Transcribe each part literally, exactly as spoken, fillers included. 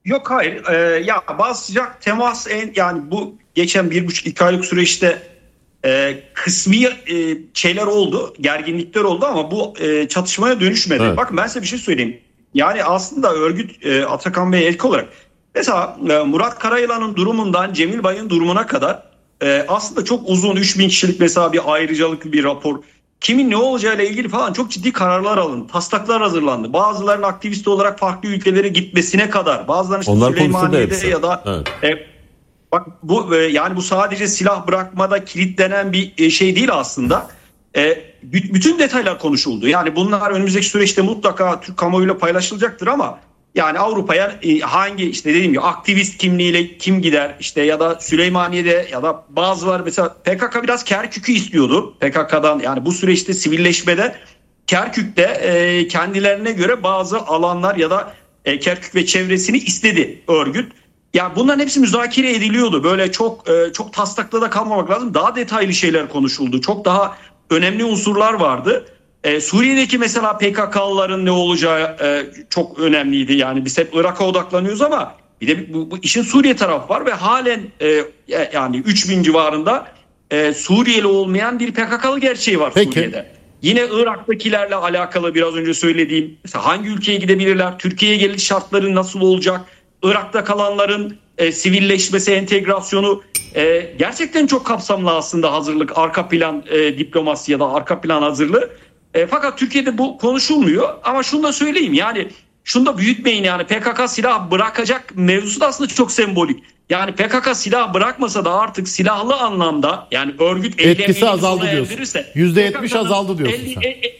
Yok, hayır. Ee, ya bazı sıcak temas en, yani bu geçen bir buçuk iki aylık süreçte e, kısmi e, şeyler oldu, gerginlikler oldu ama bu e, çatışmaya dönüşmedi. Evet. Bakın ben size bir şey söyleyeyim. Yani aslında örgüt e, Atakan Bey ilk olarak mesela e, Murat Karayılan'ın durumundan Cemil Bay'ın durumuna kadar e, aslında çok uzun üç bin kişilik mesela bir ayrıcalıklı bir rapor. Kimin ne olacağıyla ilgili falan çok ciddi kararlar alındı. Taslaklar hazırlandı. Bazılarının aktivist olarak farklı ülkelere gitmesine kadar. Bazılarının işte Onlar Süleymaniye'de ya da evet. e, bak bu e, yani bu sadece silah bırakmada kilitlenen bir e, şey değil aslında. E, b- bütün detaylar konuşuldu. Yani bunlar önümüzdeki süreçte mutlaka Türk kamuoyuyla paylaşılacaktır ama yani Avrupa'ya e, hangi işte dediğim gibi aktivist kimliğiyle kim gider işte ya da Süleymaniye'de ya da bazıları mesela P K K biraz Kerkük'ü istiyordu. P K K'dan yani bu süreçte sivilleşmede Kerkük'te e, kendilerine göre bazı alanlar ya da e, Kerkük ve çevresini istedi örgüt. Ya bunların hepsi müzakere ediliyordu. Böyle çok e, çok taslakta da kalmamak lazım. Daha detaylı şeyler konuşuldu. Çok daha önemli unsurlar vardı. E, Suriye'deki mesela P K K'lıların ne olacağı e, çok önemliydi. Yani biz hep Irak'a odaklanıyoruz ama bir de bu, bu işin Suriye tarafı var ve halen e, yani üç bin civarında e, Suriyeli olmayan bir P K K'lı gerçeği var Peki. Suriye'de. Yine Irak'takilerle alakalı biraz önce söylediğim mesela hangi ülkeye gidebilirler, Türkiye'ye geliş şartları nasıl olacak, Irak'ta kalanların e, sivilleşmesi, entegrasyonu e, gerçekten çok kapsamlı aslında hazırlık, arka plan e, diplomasi ya da arka plan hazırlığı. E, fakat Türkiye'de bu konuşulmuyor ama şunu da söyleyeyim yani şunu da büyütmeyin yani P K K silah bırakacak mevzusu da aslında çok sembolik. Yani P K K silah bırakmasa da artık silahlı anlamda yani örgüt etkisi azaldı diyorsun. yüzde yetmiş azaldı diyorsun el, sen. El, el,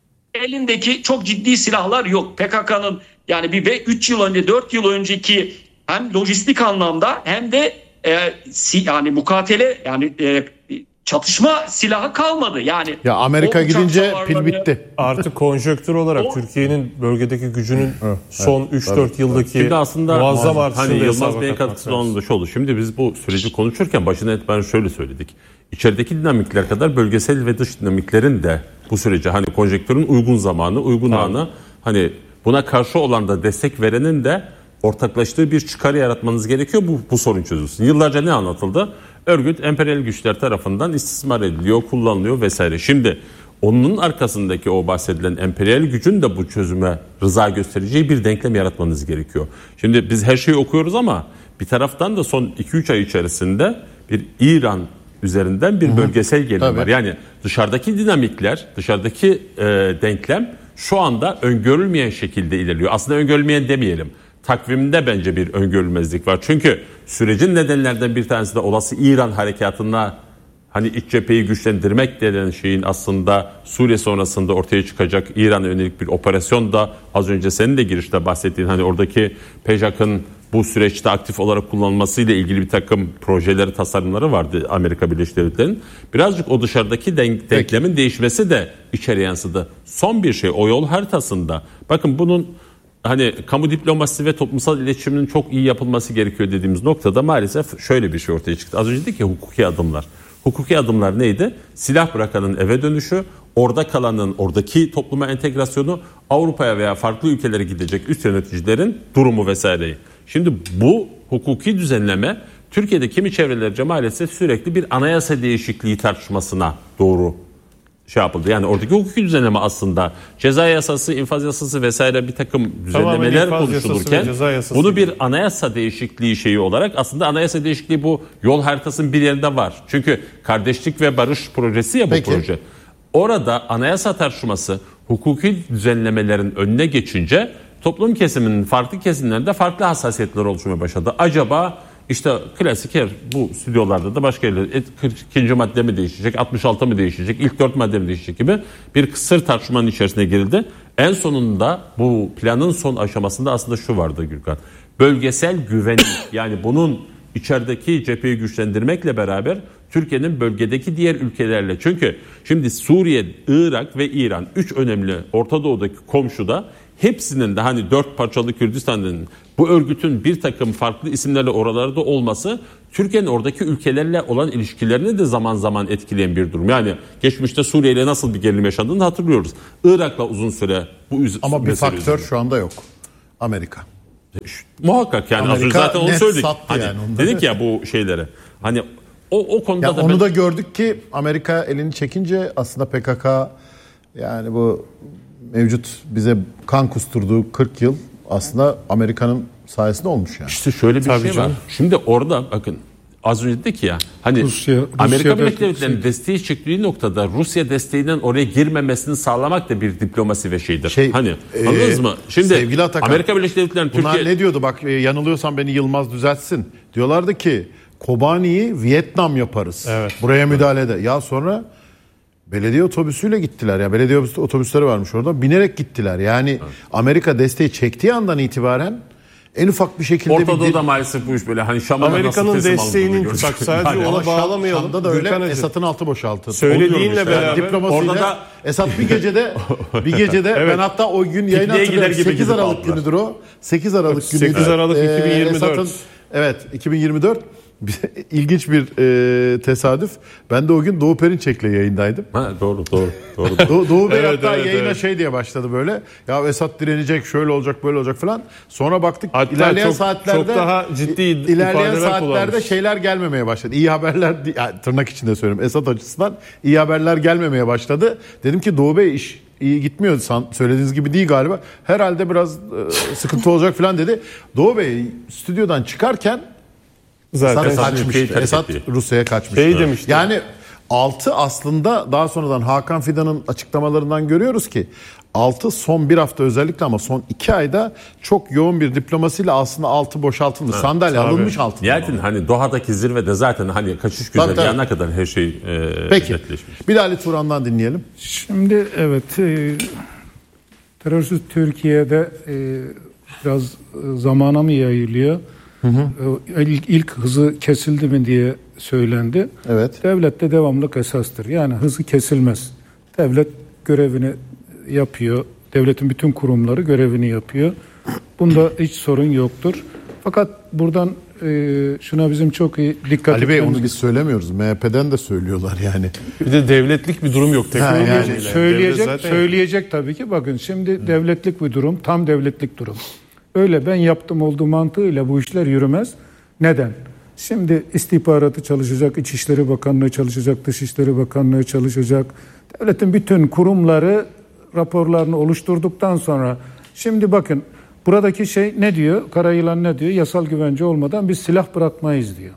elindeki çok ciddi silahlar yok. P K K'nın yani bir ve üç yıl önce dört yıl önceki hem lojistik anlamda hem de e, si, yani mukatele yani e, çatışma silahı kalmadı. Yani ya Amerika gidince pil bitti. Artık konjonktür olarak o, Türkiye'nin bölgedeki gücünün evet, son üç dört evet, yıldaki şimdi aslında muazzam artışını hani Yılmaz Bey'in katkısı olan şu oldu. Şimdi biz bu süreci konuşurken başına itibaren şöyle söyledik. İçerideki dinamikler kadar bölgesel ve dış dinamiklerin de bu sürece hani konjonktürün uygun zamanı, uygun evet. anı hani buna karşı olan da destek verenin de ortaklaştığı bir çıkar yaratmanız gerekiyor. Bu, bu sorun çözülsün. Yıllarca ne anlatıldı? Örgüt emperyal güçler tarafından istismar ediliyor, kullanılıyor vesaire. Şimdi onun arkasındaki o bahsedilen emperyal gücün de bu çözüme rıza göstereceği bir denklem yaratmanız gerekiyor. Şimdi biz her şeyi okuyoruz ama bir taraftan da son iki üç ay içerisinde bir İran üzerinden bir Hı-hı. bölgesel gerilim Tabii. var. Yani dışarıdaki dinamikler, dışarıdaki e, denklem şu anda öngörülmeyen şekilde ilerliyor. Aslında öngörülmeyen demeyelim. Takvimde bence bir öngörülmezlik var. Çünkü sürecin nedenlerden bir tanesi de olası İran harekatına hani iç cepheyi güçlendirmek denen şeyin aslında Suriye sonrasında ortaya çıkacak İran'a yönelik bir operasyon da az önce senin de girişte bahsettiğin hani oradaki P J A K'ın bu süreçte aktif olarak kullanılmasıyla ilgili bir takım projeleri, tasarımları vardı Amerika Birleşik Devletleri'nin. Birazcık o dışarıdaki denk- denklemin değişmesi de içeri yansıdı. Son bir şey o yol haritasında. Bakın bunun hani kamu diplomasisi ve toplumsal iletişimin çok iyi yapılması gerekiyor dediğimiz noktada maalesef şöyle bir şey ortaya çıktı. Az önce dedik ki hukuki adımlar. Hukuki adımlar neydi? Silah bırakanın eve dönüşü, orada kalanın oradaki topluma entegrasyonu, Avrupa'ya veya farklı ülkelere gidecek üst yöneticilerin durumu vesaireyi. Şimdi bu hukuki düzenleme Türkiye'de kimi çevrelerce maalesef sürekli bir anayasa değişikliği tartışmasına doğru şey yapıldı. Yani oradaki hukuki düzenleme aslında ceza yasası, infaz yasası vesaire bir takım düzenlemeler konuşulurken bunu bir anayasa değişikliği şeyi olarak aslında anayasa değişikliği bu yol haritasının bir yerinde var. Çünkü kardeşlik ve barış projesi ya bu Peki. proje. Orada anayasa tartışması hukuki düzenlemelerin önüne geçince toplum kesiminin farklı kesimlerinde farklı hassasiyetler oluşmaya başladı. Acaba İşte klasik her bu stüdyolarda da başka yerlerde kırk ikinci madde mi değişecek, altmış altı mı değişecek, ilk dört madde mi değişecek gibi bir kısır tartışmanın içerisine girildi. En sonunda bu planın son aşamasında aslında şu vardı Gürkan. Bölgesel güvenlik yani bunun içerideki cepheyi güçlendirmekle beraber Türkiye'nin bölgedeki diğer ülkelerle çünkü şimdi Suriye, Irak ve İran üç önemli Orta Doğu'daki komşuda hepsinin de hani dört parçalı Kürdistan'ın bu örgütün bir takım farklı isimlerle oralarda olması Türkiye'nin oradaki ülkelerle olan ilişkilerini de zaman zaman etkileyen bir durum. Yani geçmişte Suriye ile nasıl bir gerilim yaşandığını hatırlıyoruz. Irak'la uzun süre bu Ama bir faktör üzerinde. Şu anda yok. Amerika. Muhakkak yani az önce Amerika zaten onu net söyledik. sattı Hani yani ondan. dedik ya bu şeylere. Hani o o konuda Ya da onu ben- da gördük ki Amerika elini çekince aslında P K K, yani bu mevcut bize kan kusturduğu kırk yıl aslında Amerika'nın sayesinde olmuş yani. İşte şöyle bir Tabii şey var. canım. Şimdi orada bakın az önce dedik ya hani Rusya- Amerika Rusya'da- Birleşik Devletleri'nin desteği çıktığı noktada Rusya desteğinden oraya girmemesini sağlamak da bir diplomasi ve şeydir. Şey, hani e, anladınız mı? Şimdi sevgili Atakan, Amerika Birleşik Devletleri'nin Bunlar Türkiye ne diyordu bak, e, yanılıyorsam beni Yılmaz düzeltsin. Diyorlardı ki Kobani'yi Vietnam yaparız. Evet. Buraya müdahalede. Ya sonra belediye otobüsüyle gittiler. Ya belediye otobüsleri varmış orada. Binerek gittiler. Yani Amerika desteği çektiği andan itibaren en ufak bir şekilde Orta bir Doğu'da maalesef bu iş böyle hani Şam'da Amerika'nın nasıl teslim desteğinin alındığını gördük. bak sadece Yani ona Ama bağlamayalım. Şam'da da öyle, Gürkan Hacı. Esad'ın altı boşaltıldı. Söylediğinle Oluyormuş yani. beraber Diplomasiyle orada da- Esad bir gecede bir gecede Evet. ben hatta o gün yayın Pikniğe gider hatırlıyorum. gibi sekiz gidip Aralık aldılar. günüdür o. sekiz Aralık sekiz günüydü. Aralık Ee, iki bin yirmi dört. Esad'ın- evet iki bin yirmi dört. İlginç bir e, tesadüf. Ben de o gün Doğu Perinçek'le yayındaydım. Ha, doğru doğru doğru. Doğu, Doğu Bey Evet, hatta evet, yayına evet. şey diye başladı böyle. Ya Esad direnecek, şöyle olacak, böyle olacak falan. Sonra baktık Hatta ilerleyen çok- saatlerde çok daha ciddi ilerleyen ifadeler saatlerde kullanmış. şeyler gelmemeye başladı. İyi haberler, yani tırnak içinde söylüyorum, Esad açısından iyi haberler gelmemeye başladı. Dedim ki Doğu Bey iş iyi gitmiyor, san- söylediğiniz gibi değil galiba. Herhalde biraz e, sıkıntı olacak falan dedi. Doğu Bey stüdyodan çıkarken Zaten Esad Esad kaçmıştı. ülkeyi Esad terk etti. Rusya'ya kaçmıştı. Şey demişti. Yani altı aslında daha sonradan Hakan Fidan'ın açıklamalarından görüyoruz ki altı son bir hafta özellikle ama son iki ayda çok yoğun bir diplomasiyle aslında altı boşaltılmış. Sandalye tabii. alınmış altından. Nihayetin hani Doğa'daki zirvede zaten hani kaçış Tabii, güzergahına kadar her şey e, Peki. netleşmiş. Bir de Ali Turan'dan dinleyelim. Şimdi evet, e, terörsüz Türkiye'de e, biraz e, zamana mı yayılıyor? Hı hı. E, ilk, ilk hızı kesildi mi diye söylendi. Evet. Devlette devamlık esastır. Yani hızı kesilmez. Devlet görevini yapıyor. Devletin bütün kurumları görevini yapıyor. Bunda hiç sorun yoktur. Fakat buradan e, şuna bizim çok iyi dikkat Ali Bey etmemiz- onu biz söylemiyoruz. M H P'den de söylüyorlar yani. bir de devletlik bir durum yok teknoloji. yani ile. Söyleyecek, Devlet zaten- söyleyecek tabii ki. Bakın şimdi devletlik bir durum, tam devletlik durum. Öyle ben yaptım olduğu mantığıyla bu işler yürümez. Neden? Şimdi istihbaratı çalışacak, İçişleri Bakanlığı çalışacak, Dışişleri Bakanlığı çalışacak. Devletin bütün kurumları raporlarını oluşturduktan sonra şimdi bakın buradaki şey ne diyor? Karayılan ne diyor? Yasal güvence olmadan biz silah bırakmayız diyor.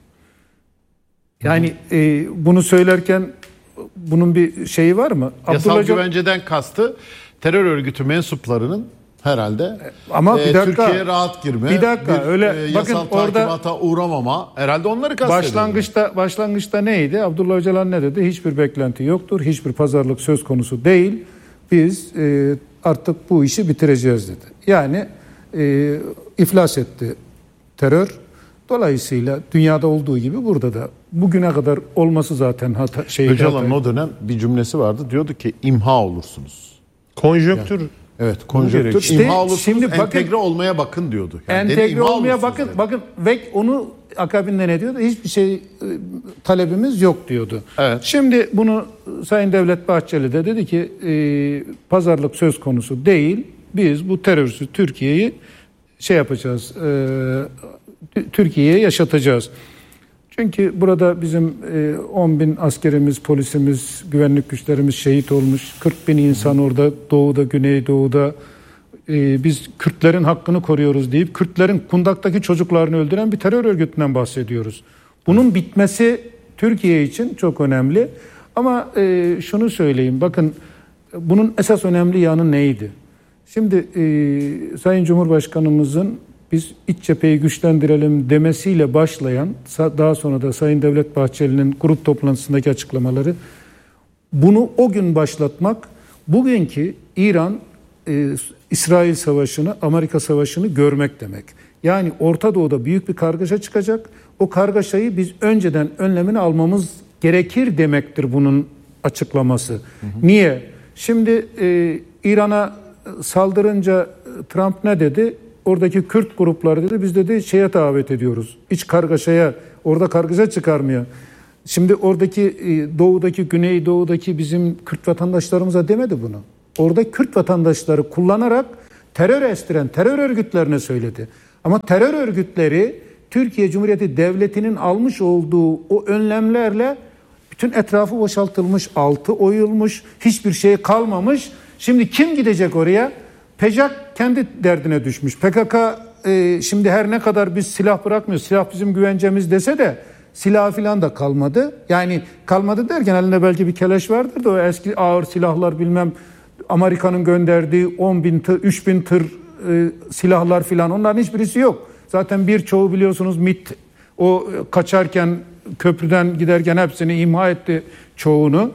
Yani e, bunu söylerken bunun bir şeyi var mı? Yasal Abdullah Öcalan- güvenceden kastı terör örgütü mensuplarının herhalde Ama bir e, dakika. Türkiye'ye rahat girme, Bir dakika, öyle- e, bakın yasal orada- takibata uğramama, herhalde onları kastediyor. Başlangıçta başlangıçta neydi? Abdullah Öcalan ne dedi? Hiçbir beklenti yoktur. Hiçbir pazarlık söz konusu değil. Biz e, artık bu işi bitireceğiz dedi. Yani e, iflas etti terör. Dolayısıyla dünyada olduğu gibi burada da bugüne kadar olması zaten hata, şey Öcalan'ın hata- o dönem bir cümlesi vardı. Diyordu ki imha olursunuz. Konjonktür. Evet, konjonktür İşte imha olursunuz, şimdi bakın- entegre olmaya bakın diyordu. Yani dedi, entegre imha olmaya olursunuz bakın dedi. bakın ve onu akabinde ne diyordu? Hiçbir şey e, talebimiz yok diyordu. Evet. Şimdi bunu Sayın Devlet Bahçeli de dedi ki e, pazarlık söz konusu değil. Biz bu terörsüz Türkiye'yi şey yapacağız. E, Türkiye'ye yaşatacağız. Çünkü burada bizim e, on bin askerimiz, polisimiz, güvenlik güçlerimiz şehit olmuş. kırk bin insan orada doğuda, güneydoğuda. E, biz Kürtlerin hakkını koruyoruz deyip Kürtlerin kundaktaki çocuklarını öldüren bir terör örgütünden bahsediyoruz. Bunun bitmesi Türkiye için çok önemli. Ama e, şunu söyleyeyim, bakın bunun esas önemli yanı neydi? Şimdi e, Sayın Cumhurbaşkanımızın biz iç cepheyi güçlendirelim demesiyle başlayan, daha sonra da Sayın Devlet Bahçeli'nin grup toplantısındaki açıklamaları, bunu o gün başlatmak, bugünkü İran e, İsrail Savaşı'nı, Amerika Savaşı'nı görmek demek. Yani Orta Doğu'da büyük bir kargaşa çıkacak. O kargaşayı biz önceden önlemini almamız gerekir demektir bunun açıklaması. Hı hı. Niye? Şimdi e, İran'a saldırınca Trump ne dedi? Oradaki Kürt grupları dedi, biz dedi şeye davet ediyoruz. İç kargaşaya, orada kargaşa çıkarmaya. Şimdi oradaki e, doğudaki, güneydoğudaki bizim Kürt vatandaşlarımıza demedi bunu. Orada Kürt vatandaşları kullanarak terör estiren terör örgütlerine söyledi. Ama terör örgütleri Türkiye Cumhuriyeti Devleti'nin almış olduğu o önlemlerle bütün etrafı boşaltılmış, altı oyulmuş, hiçbir şey kalmamış. Şimdi kim gidecek oraya? PEJAK kendi derdine düşmüş. P K K e, şimdi her ne kadar biz silah bırakmıyoruz, silah bizim güvencemiz dese de silah falan da kalmadı. Yani kalmadı derken elinde belki bir keleş vardır da o eski ağır silahlar bilmem Amerika'nın gönderdiği on bin tır, üç bin tır e, silahlar filan onların hiçbirisi yok. Zaten birçoğu biliyorsunuz MİT o kaçarken köprüden giderken hepsini imha etti çoğunu.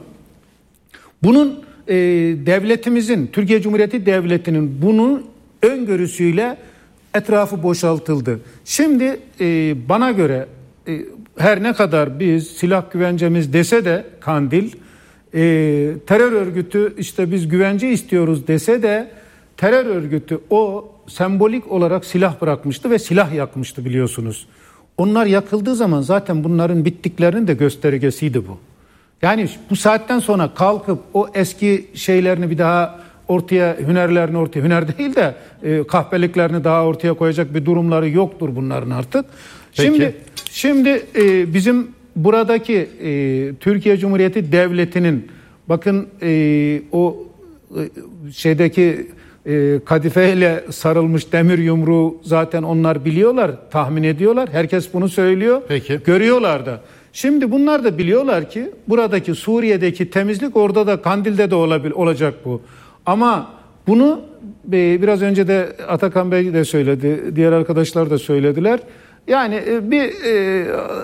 Bunun e, devletimizin, Türkiye Cumhuriyeti Devleti'nin bunun öngörüsüyle etrafı boşaltıldı. Şimdi e, bana göre e, her ne kadar biz silah güvencemiz dese de Kandil, e, terör örgütü işte biz güvence istiyoruz dese de terör örgütü o sembolik olarak silah bırakmıştı ve silah yakmıştı biliyorsunuz. Onlar yakıldığı zaman zaten bunların bittiklerinin de göstergesiydi bu. Yani bu saatten sonra kalkıp o eski şeylerini bir daha ortaya, hünerlerini ortaya, hüner değil de e, kahpeliklerini daha ortaya koyacak bir durumları yoktur bunların artık. Peki. Şimdi şimdi e, bizim buradaki e, Türkiye Cumhuriyeti Devleti'nin bakın e, o e, şeydeki e, kadifeyle sarılmış demir yumruğu zaten onlar biliyorlar, tahmin ediyorlar. Herkes bunu söylüyor. Peki. Görüyorlar da. Şimdi bunlar da biliyorlar ki buradaki Suriye'deki temizlik orada da Kandil'de de olabil, olacak bu. Ama bunu e, biraz önce de Atakan Bey de söyledi, diğer arkadaşlar da söylediler. Yani e, bir e,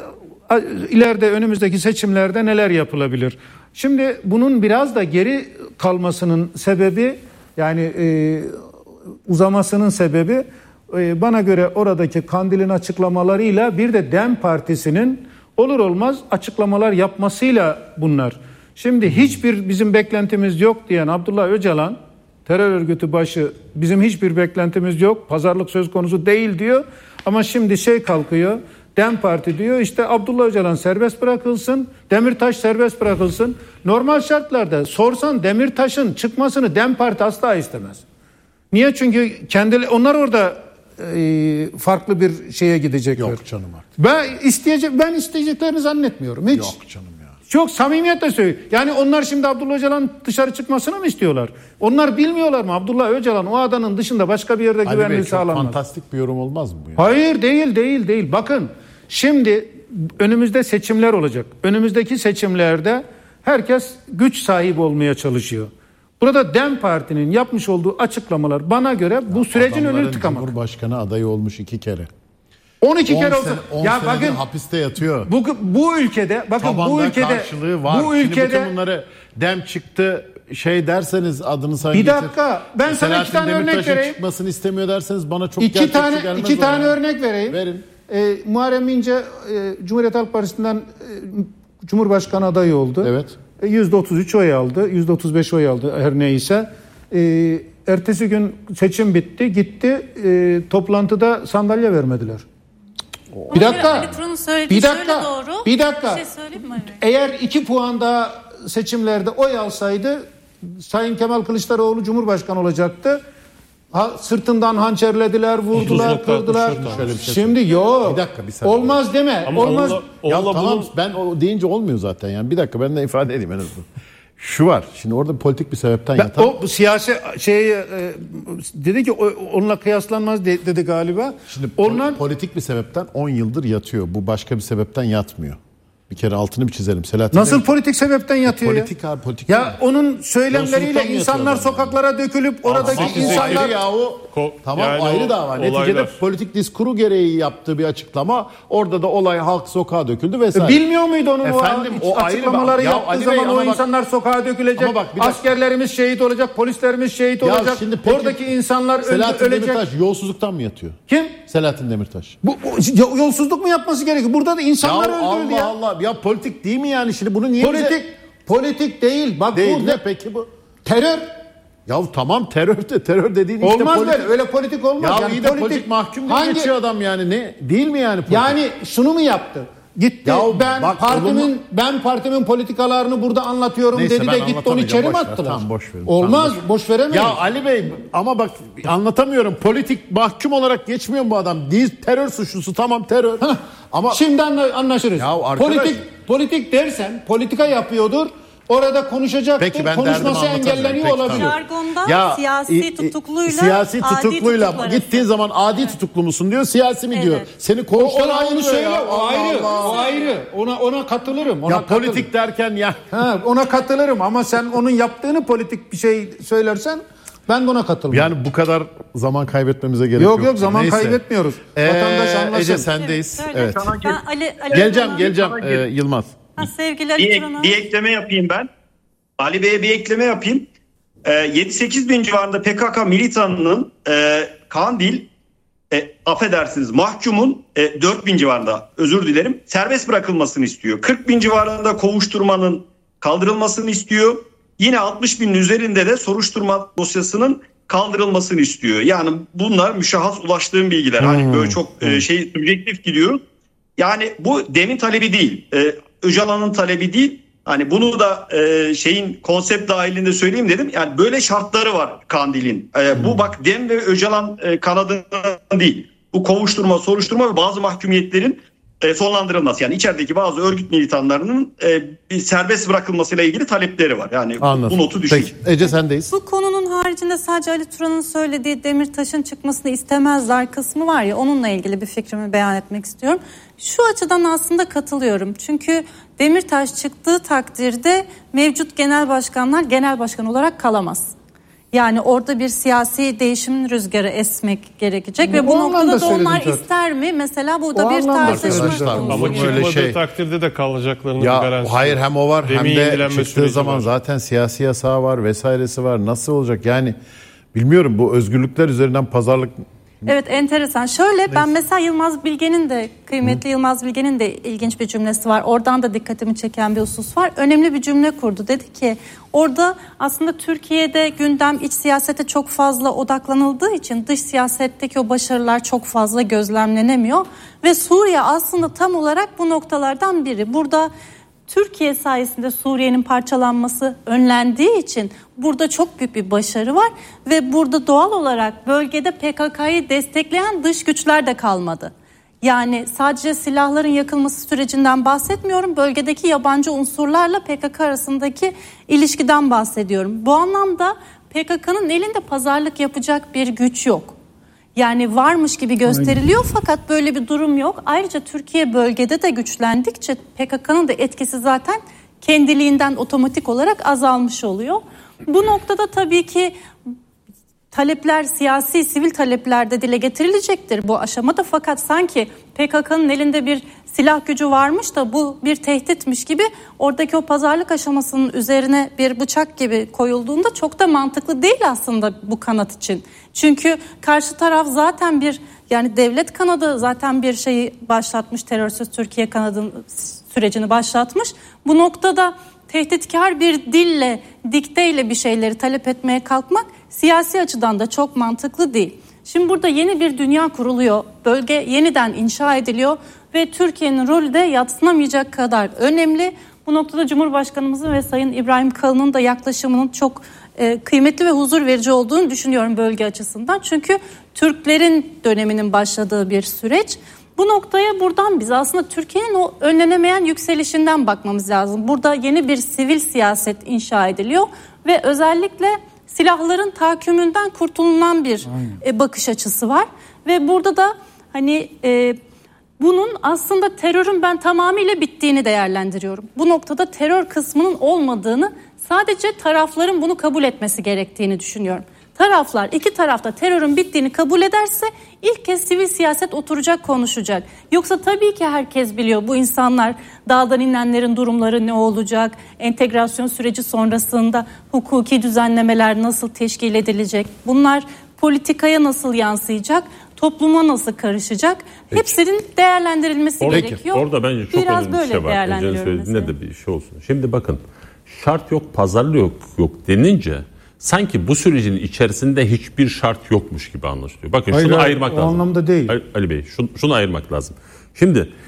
ileride önümüzdeki seçimlerde neler yapılabilir? Şimdi bunun biraz da geri kalmasının sebebi yani e, uzamasının sebebi e, bana göre oradaki Kandil'in açıklamalarıyla bir de DEM Partisi'nin olur olmaz açıklamalar yapmasıyla bunlar. Şimdi hiçbir bizim beklentimiz yok diyen Abdullah Öcalan terör örgütü başı bizim hiçbir beklentimiz yok, pazarlık söz konusu değil diyor. Ama şimdi şey kalkıyor, DEM Parti diyor işte Abdullah Öcalan serbest bırakılsın, Demirtaş serbest bırakılsın. Normal şartlarda sorsan Demirtaş'ın çıkmasını DEM Parti asla istemez. Niye? Çünkü kendileri onlar orada e, farklı bir şeye gidecekler. Yok canım artık. Ben isteyecek ben isteyeceklerini zannetmiyorum hiç. Yok canım ya. Çok samimiyetle söylüyorum. Yani onlar şimdi Abdullah Öcalan dışarı çıkmasını mı istiyorlar? Onlar bilmiyorlar mı? Abdullah Öcalan o adanın dışında başka bir yerde Ali Bey, güvenliği çok sağlanmaz. fantastik bir yorum olmaz mı bu? Ya? Hayır değil değil değil. Bakın şimdi önümüzde seçimler olacak. Önümüzdeki seçimlerde herkes güç sahibi olmaya çalışıyor. Burada DEM Parti'nin yapmış olduğu açıklamalar bana göre bu sürecin önünü tıkamak. Cumhurbaşkanı adayı olmuş iki kere. on iki kere on olsa. sene, on Ya senedir bakın hapiste yatıyor. bu bu ülkede bakın Tabanda bu ülkede karşılığı var. bu Şimdi ülkede bütün bunları dem çıktı şey derseniz adını sayın Bir getir. dakika, ben sana Selahattin iki tane örnek Demirtaş'ın vereyim. çıkmasını istemiyor derseniz bana çok iki gerçekçi tane gelmez iki o tane ya. örnek vereyim. Verin. Ee, Muharrem İnce e, Cumhuriyet Halk Partisi'nden e, Cumhurbaşkanı adayı oldu. Evet. E, yüzde otuz üç oy aldı. yüzde otuz beş oy aldı her neyse. E, ertesi gün seçim bitti. Gitti. E, toplantıda sandalye vermediler. Bir dakika. Ali Turun'un söylediği Bir dakika. şöyle doğru. Bir dakika. Bir şey söyleyeyim mi Ali Bey? Eğer iki puan daha seçimlerde oy alsaydı Sayın Kemal Kılıçdaroğlu Cumhurbaşkanı olacaktı. Ha, sırtından hançerlediler, vurdular, otuz nokta kırdılar. altmış dört Şöyle bir şey Şimdi yok. Bir dakika, bir saniye. Olmaz deme. Ama Olmaz. onunla- Ya onunla tamam bunun- ben o deyince olmuyor zaten yani. Bir dakika ben de ifade edeyim en azından. Şu var. Şimdi orada politik bir sebepten Ben- yatan. o bu siyasi şey e, dedi ki o, onunla kıyaslanmaz de- dedi galiba. Şimdi Onlar pol- politik bir sebepten on yıldır yatıyor. Bu başka bir sebepten yatmıyor. Bir kere altını bir çizelim. Selahattin nasıl Demirtaş- politik sebepten yatıyor politik ya? abi politik. Ya değil. onun söylemleriyle Yolsuzluktan mı insanlar yatıyor adam sokaklara dökülüp oradaki Tamam, bu insanlar ayrı yahu. Ko- Tamam yani ayrı o dava. Neticede olaylar. politik diskuru gereği yaptığı bir açıklama. Orada da olay halk sokağa döküldü vesaire. bilmiyor muydu onun Efendim, o, o ayrı açıklamaları bak. Ya yaptığı Ali Bey, zaman o ama bak- insanlar sokağa dökülecek. Ama bak, bir dakika. Askerlerimiz şehit olacak, polislerimiz şehit Ya olacak. şimdi peki, Oradaki insanlar öldü- Selahattin ölecek. Demirtaş yolsuzluktan mı yatıyor? Kim? Selahattin Demirtaş. Bu, bu yolsuzluk mu yapması gerekiyor? Burada da insanlar Ya öldürüldü Allah ya. Allah. Ya politik değil mi yani? Şimdi bunu niye Politik bize... politik değil. Bak Değil burada ne peki bu? terör Ya tamam terör de terör dediğin işte olmaz politik. böyle. Öyle politik olmaz. Ya yani iyi de politik, mahkum diye hangi- geçiyor adam yani. Ne? Değil mi yani politik? Yani şunu mu yaptı? Gitti. Ya ben bak, partimin olumlu- ben partimin politikalarını burada anlatıyorum Neyse, dedi ben de gitti onu anlatamayacağım, içeri mi boş ver. attılar? Tamam, boş verin. Olmaz. Tamam, boş veremeyiz. Ya Ali Bey ama bak anlatamıyorum. Politik mahkum olarak geçmiyor mu bu adam? Değil, terör suçlusu, tamam terör. Hah, Ama şimdi anla- anlaşırız. Ya arkadaş- Politik politik dersen politika yapıyordur. Orada konuşacaktır. Peki, ben Konuşması derdimi anlatamıyorum. engelleniyor Peki, olabilir. tamam. Jargonda siyasi tutukluyla siyasi adi tutukluyla tutuklu gittiğin arası. zaman adi tutuklu musun diyor, siyasi mi Evet. diyor. Seni O, koğuştan ona onu ayırıyor söyle. ya. O Allah ayrı. Allah. O ayrı. Ona ona katılırım. Ona Ya katılırım. politik derken ya. Ha, ona katılırım ama sen onun yaptığını politik bir şey söylersen ben buna katılmam. Yani bu kadar zaman kaybetmemize gerek yok. yok yok zaman Neyse. kaybetmiyoruz. Ee, Vatandaş anlasın. Ece sendeyiz. Evet, Evet. söyle. Ben Ali, Ali Geleceğim Turan'a- geleceğim ee, Yılmaz. Ha, sevgili Ali Bir, Turan'a. bir ekleme yapayım ben. Ali Bey'e bir ekleme yapayım. Ee, yedi sekiz bin civarında P K K militanının e, Kandil e, affedersiniz mahkumun e, dört bin civarında, özür dilerim, serbest bırakılmasını istiyor. kırk bin civarında kovuşturmanın kaldırılmasını istiyor. Yine altmış binin üzerinde de soruşturma dosyasının kaldırılmasını istiyor. Yani bunlar müşahhas ulaştığım bilgiler. Hani böyle çok e, şey subjektif gidiyoruz. Yani bu demin talebi değil. E, Öcalan'ın talebi değil. Hani bunu da e, şeyin konsept dahilinde söyleyeyim dedim. Yani böyle şartları var Kandil'in. E, bu bak Dem ve Öcalan e, kanadından değil. Bu kovuşturma, soruşturma ve bazı mahkumiyetlerin e, sonlandırılması. Yani içerideki bazı örgüt militanlarının e, bir serbest bırakılmasıyla ilgili talepleri var. Yani Anladım. bu notu düşün. Peki Ece sendeyiz. Bu konunun haricinde sadece Ali Turan'ın söylediği Demirtaş'ın çıkmasını istemezler kısmı var ya, onunla ilgili bir fikrimi beyan etmek istiyorum. Şu açıdan aslında katılıyorum. Çünkü Demirtaş çıktığı takdirde mevcut genel başkanlar genel başkan olarak kalamaz. Yani orada bir siyasi değişimin rüzgarı esmek gerekecek Bu ve bu anlamda noktada da söyledim onlar zaten. ister mi? Mesela burada O bir anlamda tartışma söyledim konusu. zaten. Ama Öyle çıkmadığı şey- takdirde de kalacaklarını bir Ya garantisi hayır, yok. hem o var hem Demi de yenilenme çıktığı süreci zaman var. zaten siyasi yasağı var vesairesi var. Nasıl olacak yani bilmiyorum, bu özgürlükler üzerinden pazarlık. Evet, enteresan. Şöyle, ben mesela Yılmaz Bilge'nin de kıymetli Yılmaz Bilge'nin de ilginç bir cümlesi var. Oradan da dikkatimi çeken bir husus var. Önemli bir cümle kurdu. Dedi ki orada aslında Türkiye'de gündem iç siyasete çok fazla odaklanıldığı için dış siyasetteki o başarılar çok fazla gözlemlenemiyor. Ve Suriye aslında tam olarak bu noktalardan biri. Burada Türkiye sayesinde Suriye'nin parçalanması önlendiği için burada çok büyük bir başarı var ve burada doğal olarak bölgede P K K'yı destekleyen dış güçler de kalmadı. Yani sadece silahların yakılması sürecinden bahsetmiyorum. Bölgedeki yabancı unsurlarla P K K arasındaki ilişkiden bahsediyorum. Bu anlamda P K K'nın elinde pazarlık yapacak bir güç yok. Yani varmış gibi gösteriliyor fakat böyle bir durum yok. Ayrıca Türkiye bölgede de güçlendikçe P K K'nın da etkisi zaten kendiliğinden otomatik olarak azalmış oluyor. Bu noktada tabii ki talepler, siyasi, sivil talepler de dile getirilecektir bu aşamada. Fakat sanki P K K'nın elinde bir silah gücü varmış da bu bir tehditmiş gibi oradaki o pazarlık aşamasının üzerine bir bıçak gibi koyulduğunda çok da mantıklı değil aslında bu kanat için. Çünkü karşı taraf zaten bir, yani devlet kanadı zaten bir şeyi başlatmış, terörsüz Türkiye kanadının sürecini başlatmış. Bu noktada tehditkar bir dille, dikteyle bir şeyleri talep etmeye kalkmak siyasi açıdan da çok mantıklı değil. Şimdi burada yeni bir dünya kuruluyor, bölge yeniden inşa ediliyor ve Türkiye'nin rolü de yadsınamayacak kadar önemli. Bu noktada Cumhurbaşkanımızın ve Sayın İbrahim Kalın'ın da yaklaşımının çok e, kıymetli ve huzur verici olduğunu düşünüyorum bölge açısından. Çünkü Türklerin döneminin başladığı bir süreç. Bu noktaya buradan biz aslında Türkiye'nin o önlenemeyen yükselişinden bakmamız lazım. Burada yeni bir sivil siyaset inşa ediliyor ve özellikle silahların tahakkümünden kurtulunan bir e, bakış açısı var. Ve burada da hani e, bunun aslında terörün ben tamamıyla bittiğini değerlendiriyorum. Bu noktada terör kısmının olmadığını, sadece tarafların bunu kabul etmesi gerektiğini düşünüyorum. Taraflar, iki tarafta terörün bittiğini kabul ederse ilk kez sivil siyaset oturacak, konuşacak. Yoksa tabii ki herkes biliyor, bu insanlar dağdan inenlerin durumları ne olacak, entegrasyon süreci sonrasında hukuki düzenlemeler nasıl teşkil edilecek, bunlar politikaya nasıl yansıyacak, topluma nasıl karışacak, Peki. hepsinin değerlendirilmesi Orada, gerekiyor. orada bence çok Biraz önemli bir böyle şey var. Ece'nin değerlendiriyorum söylediğinde mesela. de bir şey olsun. Şimdi bakın, şart yok, pazarlık yok, yok denince sanki bu sürecin içerisinde hiçbir şart yokmuş gibi anlaşılıyor. Bakın Hayır, şunu hayır, ayırmak o lazım. anlamda değil. Ali, Ali Bey şunu, şunu ayırmak lazım. Şimdi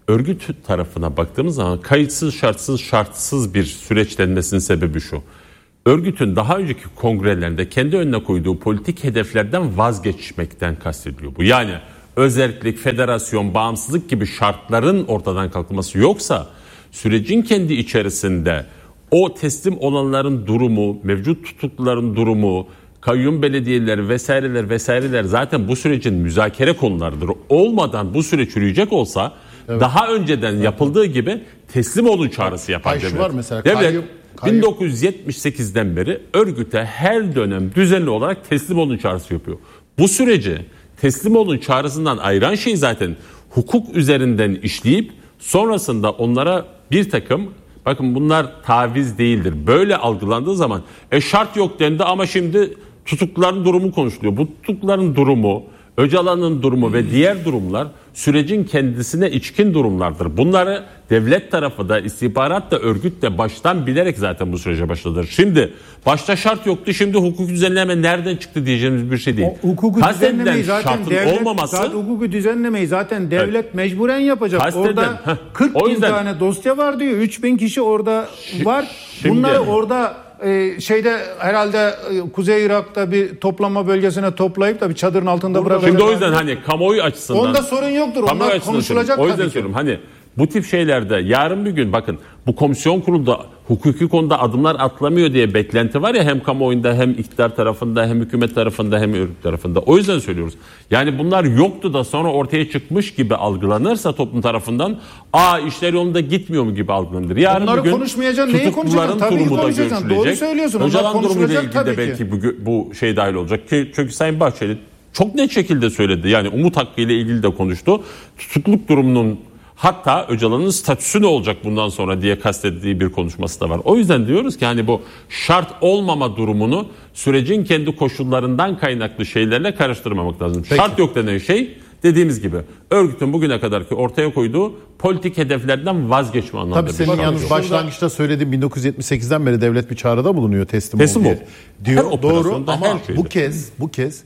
örgüt tarafına baktığımız zaman kayıtsız şartsız şartsız bir süreç denmesinin sebebi şu. Örgütün daha önceki kongrelerinde kendi önüne koyduğu politik hedeflerden vazgeçmekten kastediliyor bu. Yani özellik, federasyon, bağımsızlık gibi şartların ortadan kalkması yoksa sürecin kendi içerisinde o teslim olanların durumu, mevcut tutukluların durumu, kayyum belediyeleri vesaireler vesaireler zaten bu sürecin müzakere konularıdır. Olmadan bu süreç yürüyecek olsa evet. daha önceden evet. yapıldığı gibi teslim olun çağrısı yapar Hayır, devlet. Var mesela, devlet kayyum, kayyum. bin dokuz yüz yetmiş sekizden beri örgüte her dönem düzenli olarak teslim olun çağrısı yapıyor. Bu süreci teslim olun çağrısından ayıran şey zaten hukuk üzerinden işleyip sonrasında onlara bir takım, bakın bunlar taviz değildir, böyle algılandığı zaman e şart yok dendi ama şimdi tutukluların durumu konuşuluyor. Bu tutukluların durumu, Öcalan'ın durumu ve diğer durumlar sürecin kendisine içkin durumlardır. Bunları devlet tarafı da, istihbarat da, örgüt de baştan bilerek zaten bu sürece başladılar. Şimdi başta şart yoktu, şimdi hukuk düzenleme nereden çıktı diyeceğimiz bir şey değil. O, hukuku Kasten düzenlemeyi zaten devlet, olmaması, zaten hukuku düzenlemeyi zaten devlet evet. mecburen yapacak. Kasten, orada heh, kırk bin yüzden, tane dosya var diyor. üç bin kişi orada var. Şimdi, Bunları orada Ee, şeyde herhalde e, Kuzey Irak'ta bir toplama bölgesine toplayıp da bir çadırın altında bırakacaklar. Şimdi o yüzden hani kamuoyu açısından. Onda sorun yoktur. Onlar konuşulacak. O yüzden söylüyorum hani bu tip şeylerde yarın bir gün bakın bu komisyon kurulda hukuki konuda adımlar atlamıyor diye beklenti var ya, hem kamuoyunda hem iktidar tarafında hem hükümet tarafında hem örgüt tarafında. O yüzden söylüyoruz. Yani bunlar yoktu da sonra ortaya çıkmış gibi algılanırsa toplum tarafından aa işler yolunda gitmiyor mu gibi algılanır. Yarın Onları bir gün konuşmayacaksın. Neyi konuşacaksın? Tabii ki konuşacaksın. Doğru söylüyorsun. Öcalan durumuyla ilgili de belki bu, bu şey dahil olacak. Ki, çünkü Sayın Bahçeli çok net şekilde söyledi. Yani umut hakkı ile ilgili de konuştu. Tutukluk durumunun, hatta Öcalan'ın statüsü ne olacak bundan sonra diye kastettiği bir konuşması da var. O yüzden diyoruz ki hani bu şart olmama durumunu sürecin kendi koşullarından kaynaklı şeylerle karıştırmamak lazım. Peki. Şart yok denen şey dediğimiz gibi örgütün bugüne kadarki ortaya koyduğu politik hedeflerden vazgeçme anlamında. Tabii senin yalnız başlangıçta söylediğin bin dokuz yüz yetmiş sekizden beri devlet bir çağrıda bulunuyor teslim, teslim ol diye. Diyor, doğru ama bu kez bu kez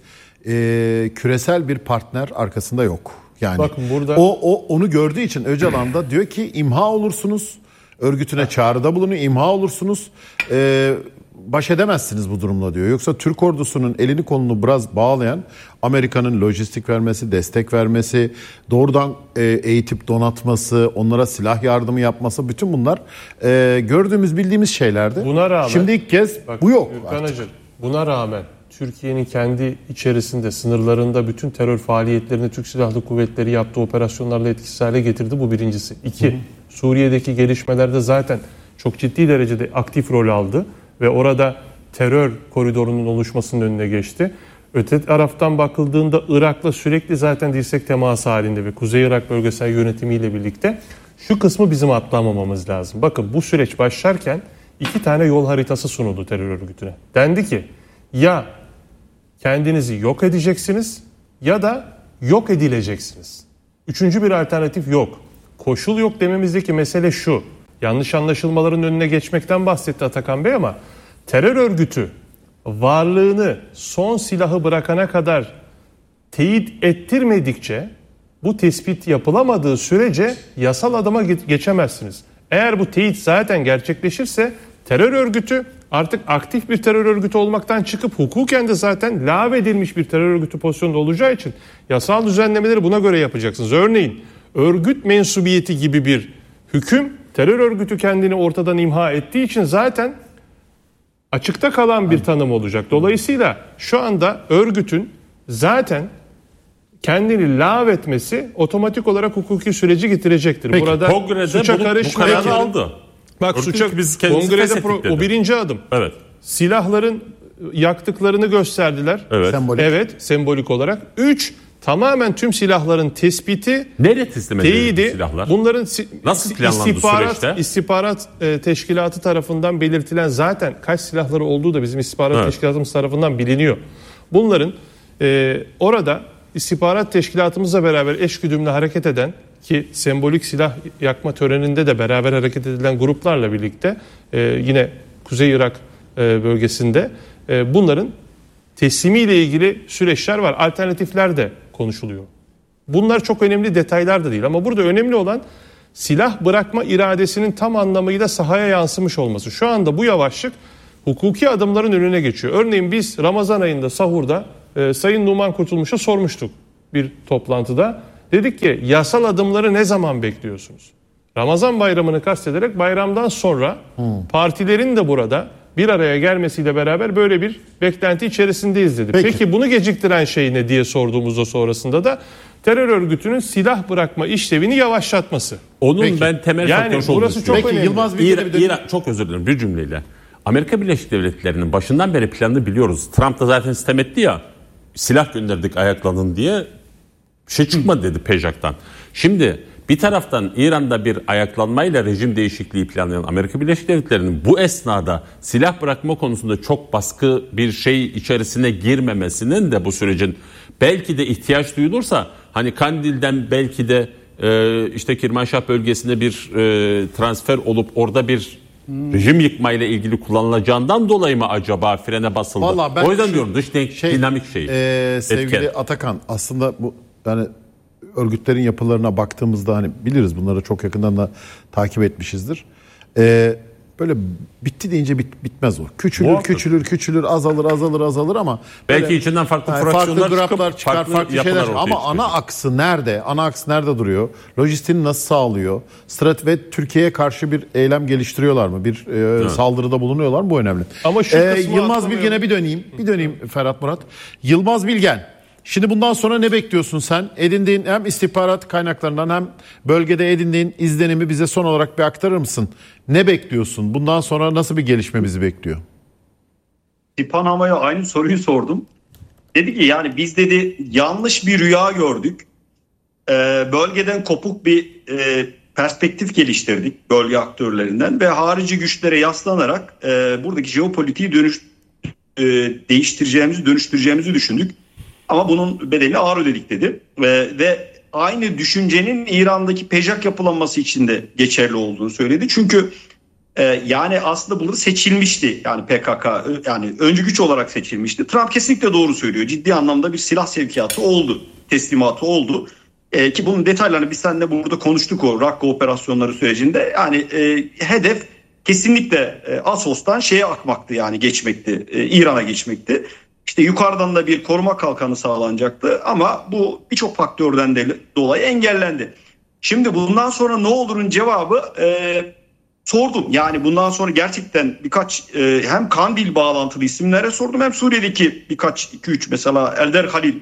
e, küresel bir partner arkasında yok. Yani bakın burada o, o onu gördüğü için Öcalan da diyor ki imha olursunuz, örgütüne çağrıda bulunuyor, imha olursunuz, e, baş edemezsiniz bu durumla diyor. Yoksa Türk ordusunun elini kolunu biraz bağlayan Amerika'nın lojistik vermesi, destek vermesi, doğrudan e, eğitip donatması, onlara silah yardımı yapması, bütün bunlar e, gördüğümüz bildiğimiz şeylerdi. Buna rağmen, şimdi ilk kez bak, bu yok. Gürkan Hacı, buna rağmen Türkiye'nin kendi içerisinde, sınırlarında bütün terör faaliyetlerini Türk Silahlı Kuvvetleri yaptığı operasyonlarla etkisiz hale getirdi. Bu birincisi. İki, hı hı. Suriye'deki gelişmelerde zaten çok ciddi derecede aktif rol aldı ve orada terör koridorunun oluşmasının önüne geçti. Öte taraftan bakıldığında Irak'la sürekli zaten dirsek teması halinde ve Kuzey Irak bölgesel yönetimiyle birlikte şu kısmı bizim atlamamamız lazım. Bakın bu süreç başlarken iki tane yol haritası sunuldu terör örgütüne. Dendi ki ya kendinizi yok edeceksiniz ya da yok edileceksiniz. Üçüncü bir alternatif yok. Koşul yok dememizdeki mesele şu. Yanlış anlaşılmaların önüne geçmekten bahsetti Atakan Bey ama terör örgütü varlığını son silahı bırakana kadar teyit ettirmedikçe, bu tespit yapılamadığı sürece yasal adıma geçemezsiniz. Eğer bu teyit zaten gerçekleşirse terör örgütü artık aktif bir terör örgütü olmaktan çıkıp hukuken de zaten lağvedilmiş bir terör örgütü pozisyonda olacağı için yasal düzenlemeleri buna göre yapacaksınız. Örneğin örgüt mensubiyeti gibi bir hüküm, terör örgütü kendini ortadan imha ettiği için zaten açıkta kalan bir tanım olacak. Dolayısıyla şu anda örgütün zaten kendini lağvetmesi otomatik olarak hukuki süreci getirecektir. Peki, burada kongrede suça bunu, bu kararı aldı. Bak örgüt suça biz kongrede pro, o birinci adım. Evet. Silahların yaktıklarını gösterdiler. Evet. Sembolik. Evet, sembolik olarak. Üç, tamamen tüm silahların tespiti, nereye teslim edildi teyidi, silahlar? bunların nasıl planlandı istihbarat, süreçte? İstihbarat e, teşkilatı tarafından belirtilen zaten kaç silahları olduğu da bizim istihbarat evet. teşkilatımız tarafından biliniyor. Bunların e, orada istihbarat teşkilatımızla beraber eşgüdümle hareket eden, ki sembolik silah yakma töreninde de beraber hareket edilen gruplarla birlikte e, yine Kuzey Irak e, bölgesinde e, bunların teslimiyle ilgili süreçler var. Alternatifler de konuşuluyor. Bunlar çok önemli detaylar da değil ama burada önemli olan silah bırakma iradesinin tam anlamıyla sahaya yansımış olması. Şu anda bu yavaşlık hukuki adımların önüne geçiyor. Örneğin biz Ramazan ayında sahurda e, Sayın Numan Kurtulmuş'a sormuştuk bir toplantıda. Dedik ki yasal adımları ne zaman bekliyorsunuz? Ramazan bayramını kastederek bayramdan sonra hmm. partilerin de burada bir araya gelmesiyle beraber böyle bir beklenti içerisindeyiz dedi. Peki, Peki bunu geciktiren şey ne diye sorduğumuzda sonrasında da terör örgütünün silah bırakma işlevini yavaşlatması. Onun Peki. ben temel yani faktörü burası çok Peki, önemli. Yılmaz İran, İran, çok özür dilerim bir cümleyle. Amerika Birleşik Devletleri'nin başından beri planını biliyoruz. Trump da zaten sitem etti ya, silah gönderdik ayaklanın diye, bir şey çıkmadı dedi Pejak'tan. Şimdi bir taraftan İran'da bir ayaklanmayla rejim değişikliği planlayan Amerika Birleşik Devletleri'nin bu esnada silah bırakma konusunda çok baskı bir şey içerisine girmemesinin de bu sürecin belki de ihtiyaç duyulursa hani Kandil'den belki de e, işte Kirmanşah bölgesinde bir e, transfer olup orada bir hmm. rejim yıkmayla ilgili kullanılacağından dolayı mı acaba frene basıldı? Vallahi ben o yüzden şu, diyorum dış şey, dinamik şey. E, sevgili etken. Atakan, aslında bu yani örgütlerin yapılarına baktığımızda hani biliriz, bunları çok yakından da takip etmişizdir. Ee, böyle bitti deyince bit, bitmez o. Küçülür, Muhakkak. küçülür, küçülür, azalır, azalır, azalır ama belki böyle, içinden farklı yani fraksiyonlar farklı çıkıp gruplar çıkar, farklı, farklı şeyler çıkar. Ama ana aksı nerede? Ana aks nerede duruyor? Lojistiğini nasıl sağlıyor? Strat ve Türkiye'ye karşı bir eylem geliştiriyorlar mı? Bir e, saldırıda bulunuyorlar mı? Bu önemli. Ama şu ee, Yılmaz Bilgen'e bir döneyim. Bir döneyim Ferhat Murat. Yılmaz Bilgen. Şimdi bundan sonra ne bekliyorsun sen? Edindiğin hem istihbarat kaynaklarından hem bölgede edindiğin izlenimi bize son olarak bir aktarır mısın? Ne bekliyorsun? Bundan sonra nasıl bir gelişme bizi bekliyor? Sipan Hama'ya aynı soruyu sordum. Dedi ki yani biz dedi yanlış bir rüya gördük. Ee, bölgeden kopuk bir e, perspektif geliştirdik bölge aktörlerinden ve harici güçlere yaslanarak e, buradaki jeopolitiği dönüş e, değiştireceğimizi, dönüştüreceğimizi düşündük. Ama bunun bedelini ağır ödedik dedi. Ve, ve aynı düşüncenin İran'daki Pejak yapılanması için de geçerli olduğunu söyledi. Çünkü e, yani aslında burada seçilmişti. Yani P K K yani öncü güç olarak seçilmişti. Trump kesinlikle doğru söylüyor. Ciddi anlamda bir silah sevkiyatı oldu. Teslimatı oldu. E, ki bunun detaylarını biz seninle burada konuştuk o Rakka operasyonları sürecinde. Yani e, hedef kesinlikle e, Asos'tan şeye akmaktı, yani geçmekti. E, İran'a geçmekti. İşte yukarıdan da bir koruma kalkanı sağlanacaktı ama bu birçok faktörden de dolayı engellendi. Şimdi bundan sonra ne olurun cevabı e, sordum. Yani bundan sonra gerçekten birkaç e, hem Kandil bağlantılı isimlere sordum hem Suriye'deki birkaç iki üç mesela Elder Halil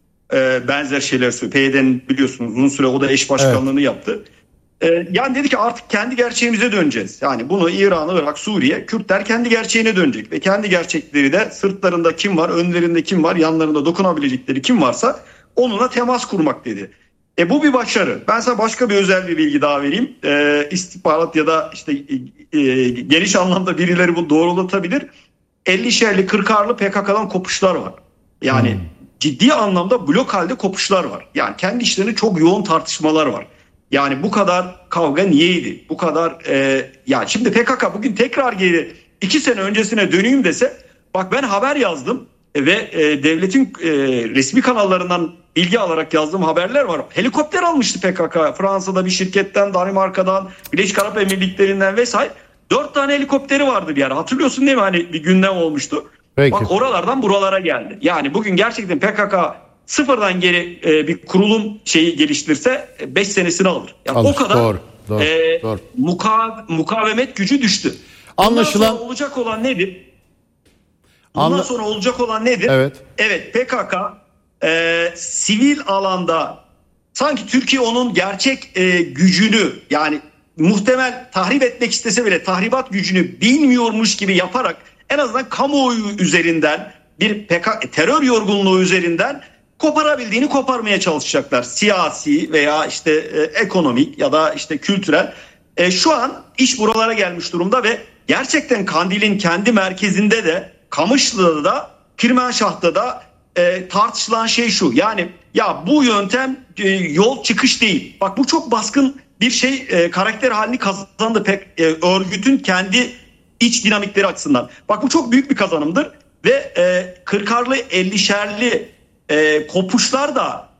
e, benzer şeyler söyledi. P Y D'nin biliyorsunuz uzun süre o da eş başkanlığını evet. yaptı. E, yani dedi ki artık kendi gerçeğimize döneceğiz. Yani bunu İran, Irak, Suriye, Kürtler kendi gerçeğine dönecek ve kendi gerçekleri de sırtlarında kim var, önlerinde kim var, yanlarında dokunabilecekleri kim varsa onunla temas kurmak dedi. E bu bir başarı. Ben sana başka bir özel bir bilgi daha vereyim. E, istihbarat ya da işte e, e, geniş anlamda birileri bunu doğrulatabilir. ellişerli, kırkarlı P K K'dan kopuşlar var. Yani hmm. ciddi anlamda blok halde kopuşlar var. Yani kendi işlerinde çok yoğun tartışmalar var. Yani bu kadar kavga niyeydi? Bu kadar e, ya şimdi P K K bugün tekrar geri iki sene öncesine döneyim dese, bak ben haber yazdım ve e, devletin e, resmi kanallarından bilgi alarak yazdığım haberler var. Helikopter almıştı P K K. Fransa'da bir şirketten, Danimarka'dan, Birleşik Arap Emirlikleri'nden vesaire. Dört tane helikopteri vardı bir ara. Hatırlıyorsun değil mi? Hani bir gündem olmuştu. Peki. Bak oralardan buralara geldi. Yani bugün gerçekten P K K sıfırdan geri e, bir kurulum şeyi geliştirirse beş senesini alır. Yani alır. O kadar doğru, doğru, e, doğru. Muka, mukavemet gücü düştü. Anlaşılan Bundan sonra olacak olan nedir? Bundan Anla... sonra olacak olan nedir? Evet. Evet, P K K e, sivil alanda sanki Türkiye onun gerçek e, gücünü, yani muhtemel tahrip etmek istese bile tahribat gücünü bilmiyormuş gibi yaparak en azından kamuoyu üzerinden bir P K K terör yorgunluğu üzerinden koparabildiğini koparmaya çalışacaklar. Siyasi veya işte e, ekonomik ya da işte kültürel. E, şu an iş buralara gelmiş durumda ve gerçekten Kandil'in kendi merkezinde de, Kamışlı'da da, Kirmanşah'ta da e, tartışılan şey şu. Yani ya bu yöntem e, yol çıkış değil. Bak bu çok baskın bir şey, e, karakter halini kazandı pek e, örgütün kendi iç dinamikleri açısından. Bak bu çok büyük bir kazanımdır ve e, kırkarlı, ellişerli E, kopuşlar da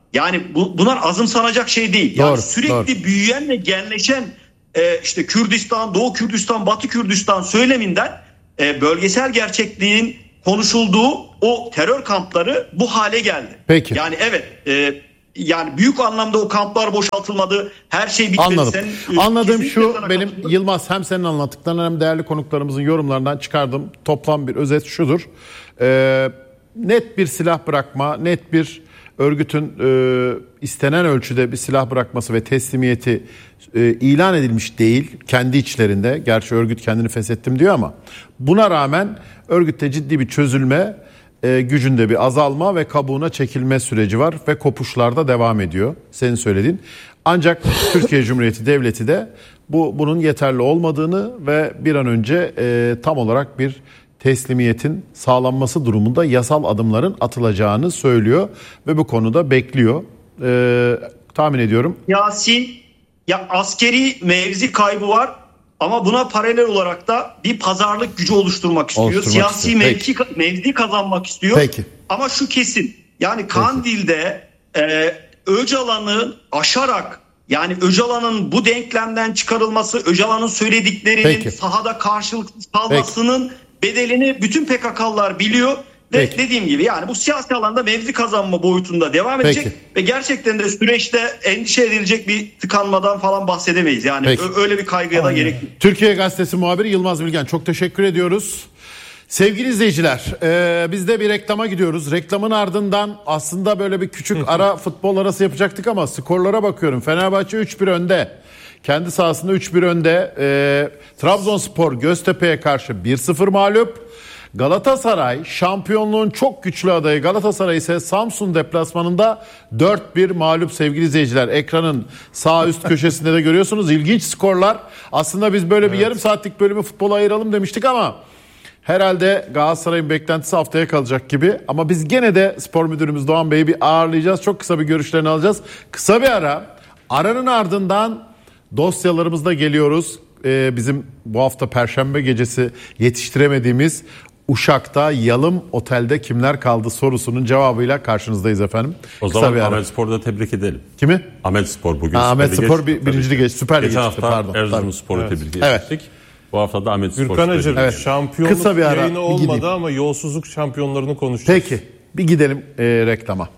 Yani bu, bunlar azımsanacak şey değil. Yani Doğru, sürekli doğru. büyüyen ve genleşen e, işte Kürdistan, Doğu Kürdistan, Batı Kürdistan söyleminden e, bölgesel gerçekliğin konuşulduğu o terör kampları bu hale geldi. Peki. Yani evet e, yani büyük anlamda o kamplar boşaltılmadı. Her şey bitmedi. Anladım. Senin, Anladığım kesinlikle şu, sana benim katılıyorum. Yılmaz hem senin anlattıklarından hem değerli konuklarımızın yorumlarından çıkardığım toplam bir özet şudur. Ee, net bir silah bırakma, net bir örgütün e, istenen ölçüde bir silah bırakması ve teslimiyeti e, ilan edilmiş değil kendi içlerinde. Gerçi örgüt kendini feshettim diyor ama buna rağmen örgütte ciddi bir çözülme, e, gücünde bir azalma ve kabuğuna çekilme süreci var ve kopuşlar da devam ediyor senin söylediğin. Ancak Türkiye Cumhuriyeti Devleti de bu bunun yeterli olmadığını ve bir an önce e, tam olarak bir teslimiyetin sağlanması durumunda yasal adımların atılacağını söylüyor ve bu konuda bekliyor. Ee, tahmin ediyorum. Siyasi ya askeri mevzi kaybı var ama buna paralel olarak da bir pazarlık gücü oluşturmak istiyor. Oluşturmak Siyasi istiyor. mevzi, mevzi kazanmak istiyor. Peki. Ama şu kesin. Yani Kandil'de e, Öcalan'ı aşarak yani Öcalan'ın bu denklemden çıkarılması, Öcalan'ın söylediklerinin Peki. sahada karşılıksız kalmasının bedelini bütün P K K'lılar biliyor. Ve Peki. dediğim gibi yani bu siyasi alanda mevzi kazanma boyutunda devam edecek. Peki. Ve gerçekten de süreçte endişe edilecek bir tıkanmadan falan bahsedemeyiz. Yani Peki. ö- öyle bir kaygıya da gerek yok. Türkiye Gazetesi muhabiri Yılmaz Bilgen, çok teşekkür ediyoruz. Sevgili izleyiciler, e, biz de bir reklama gidiyoruz. Reklamın ardından aslında böyle bir küçük ara futbol arası yapacaktık ama skorlara bakıyorum. Fenerbahçe üç bir önde. Kendi sahasında üç bir önde. E, Trabzonspor Göztepe'ye karşı bir sıfır mağlup. Galatasaray şampiyonluğun çok güçlü adayı Galatasaray ise Samsun deplasmanında dört bir mağlup sevgili izleyiciler. Ekranın sağ üst köşesinde de görüyorsunuz ilginç skorlar. Aslında biz böyle bir yarım saatlik bölümü futbola ayıralım demiştik ama herhalde Galatasaray'ın beklentisi haftaya kalacak gibi. Ama biz gene de spor müdürümüz Doğan Bey'i bir ağırlayacağız. Çok kısa bir görüşlerini alacağız. Kısa bir ara. Aranın ardından dosyalarımızda geliyoruz. Ee, bizim bu hafta Perşembe gecesi yetiştiremediğimiz Uşak'ta Yalım Otel'de kimler kaldı sorusunun cevabıyla karşınızdayız efendim. O Kısa zaman bir ara. Ahmet Spor'u da tebrik edelim. Kimi? Ahmet Spor bugün. Ha, Ahmet Süper Lig'e Spor çıktı bir, birinci tabii ki. lige, Süper Lig'e Geçen çıktı. hafta Pardon. Erzurum Pardon. Spor'u Evet. tebrik Evet. etmiştik. Bu hafta da Ahmet Spor. Gürkan Hacı, Evet. şampiyonluk Kısa bir ara, yayını bir olmadı gideyim. ama yolsuzluk şampiyonlarını konuşacağız. Peki bir gidelim e, reklama.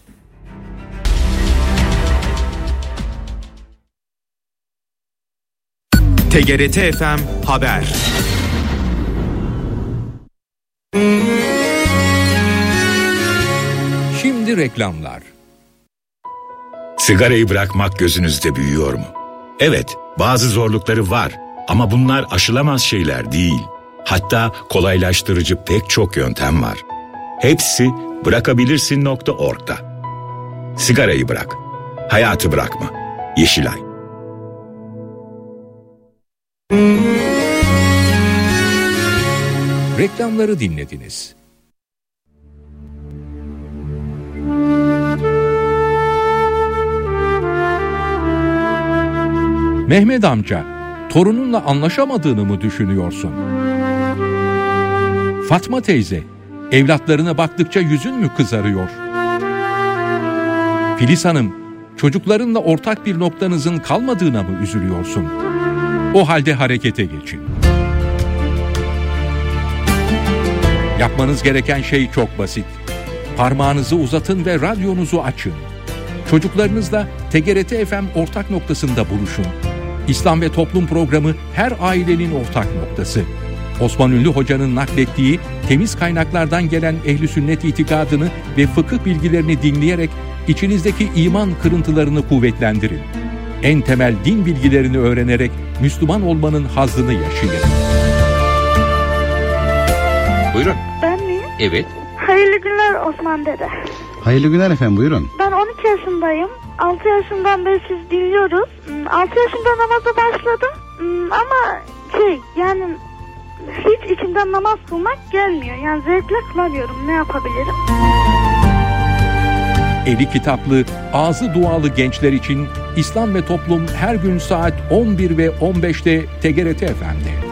T G R T F M Haber. Şimdi reklamlar. Sigarayı bırakmak gözünüzde büyüyor mu? Evet, bazı zorlukları var ama bunlar aşılamaz şeyler değil. Hatta kolaylaştırıcı pek çok yöntem var. Hepsi bırakabilirsin nokta org'da. Sigarayı bırak, hayatı bırakma. Yeşilay. Reklamları dinlediniz. Mehmet amca, torununla anlaşamadığını mı düşünüyorsun? Fatma teyze, evlatlarına baktıkça yüzün mü kızarıyor? Filiz Hanım, çocuklarınla ortak bir noktanızın kalmadığına mı üzülüyorsun? O halde harekete geçin. Yapmanız gereken şey çok basit. Parmağınızı uzatın ve radyonuzu açın. Çocuklarınızla T G R T F M ortak noktasında buluşun. İslam ve Toplum programı her ailenin ortak noktası. Osman Ünlü Hoca'nın naklettiği temiz kaynaklardan gelen ehli sünnet itikadını ve fıkıh bilgilerini dinleyerek içinizdeki iman kırıntılarını kuvvetlendirin. En temel din bilgilerini öğrenerek Müslüman olmanın hazzını yaşayın. Buyurun. Ben miyim? Evet. Hayırlı günler Osman dede. Hayırlı günler efendim, buyurun. Ben on iki yaşındayım. altı yaşından beri siz dinliyoruz. altı yaşında namaza başladım. Ama şey yani hiç içimden namaz kılmak gelmiyor. Yani zevkle kılamıyorum. Ne yapabilirim? Eli kitaplı, ağzı dualı gençler için İslam ve Toplum her gün saat on bir ve on beşte T G R T F M'de.